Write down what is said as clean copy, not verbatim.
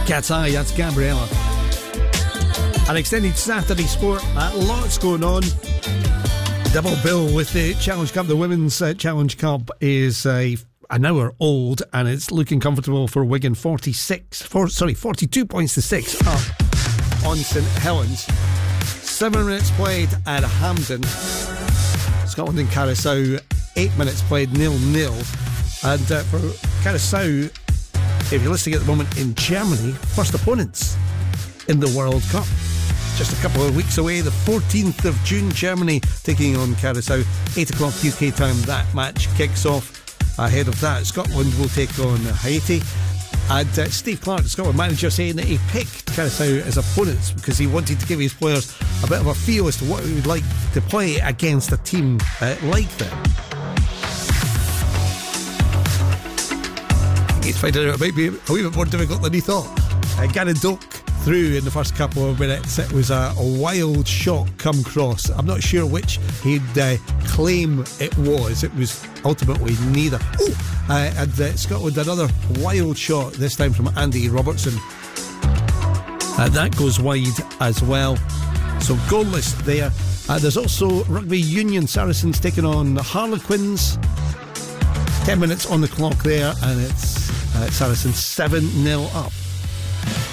Cat's Eye, that's Gabriella. An extended Saturday sport, lots going on. Double bill with the Challenge Cup. The Women's Challenge Cup is an hour old and it's looking comfortable for Wigan. 42 points to 6 up on St Helens. 7 minutes played at Hampden. Scotland and Curaçao, 8 minutes played 0-0. And for Curaçao, if you're listening at the moment in Germany, first opponents in the World Cup. Just a couple of weeks away, the 14th of June, Germany taking on Curaçao. 8 o'clock UK time, that match kicks off. Ahead of that, Scotland will take on Haiti. And Steve Clarke, the Scotland manager, saying that he picked Curaçao as opponents because he wanted to give his players a bit of a feel as to what he would like to play against a team like them. He's finding out it might be a wee bit more difficult than he thought. Gannon Doak through in the first couple of minutes. It was a wild shot come cross. I'm not sure which he'd claim it was. It was ultimately neither. And Scotland, another wild shot, this time from Andy Robertson. That goes wide as well. So goalless there. There's also Rugby Union, Saracens taking on Harlequins. 10 minutes on the clock there, and it's Saracens 7-0 up.